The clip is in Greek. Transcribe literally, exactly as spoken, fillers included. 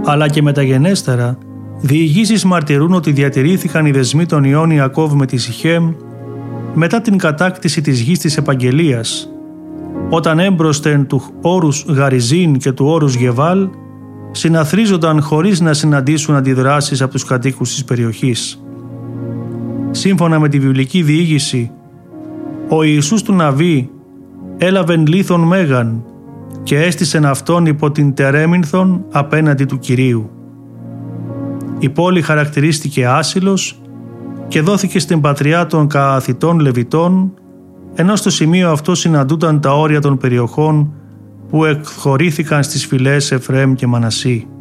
αλλά και μεταγενέστερα, διηγήσεις μαρτυρούν ότι διατηρήθηκαν οι δεσμοί των ιών Ιακώβ με τη Σιχέμ μετά την κατάκτηση της γης της Επαγγελίας, όταν έμπροσθεν του όρους Γαριζίν και του όρους Γεβάλ συναθρίζονταν χωρίς να συναντήσουν αντιδράσεις από τους κατοίκους της περιοχής. Σύμφωνα με τη βιβλική διήγηση, ο Ιησούς του Ναβί έλαβεν λίθον μέγαν και έστησεν αυτόν υπό την τερέμινθον απέναντι του Κυρίου. Η πόλη χαρακτηρίστηκε άσυλος και δόθηκε στην πατριά των Κααθιτών Λεβιτών, ενώ στο σημείο αυτό συναντούνταν τα όρια των περιοχών που εκχωρήθηκαν στις φυλές Εφραίμ και Μανασί.